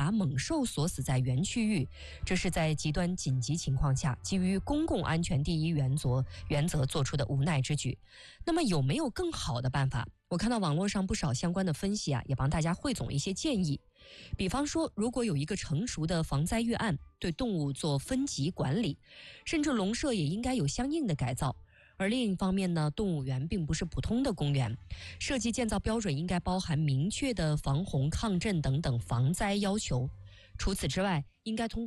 把猛兽锁死在原区域，这是在极端紧急情况下基于公共安全第一原则做出的无奈之举。那么有没有更好的办法？我看到网络上不少相关的分析也帮大家汇总一些建议。比方说，如果有一个成熟的防灾预案，对动物做分级管理，甚至笼舍也应该有相应的改造。而另一方面呢，动物园并不是普通的公园，设计建造标准应该包含明确的防洪、抗震等等防灾要求。除此之外，应该通过